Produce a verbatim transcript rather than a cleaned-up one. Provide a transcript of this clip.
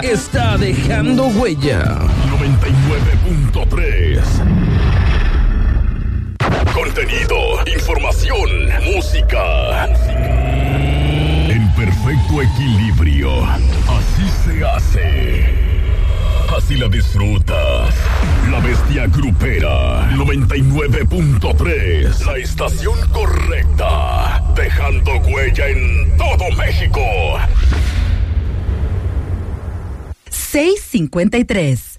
está dejando huella. noventa y nueve punto tres. Contenido, información, música. En perfecto equilibrio. Así se hace. Así la disfrutas. La Bestia Grupera. noventa y nueve punto tres. La estación correcta. Dejando huella en todo México. seis cincuenta y tres.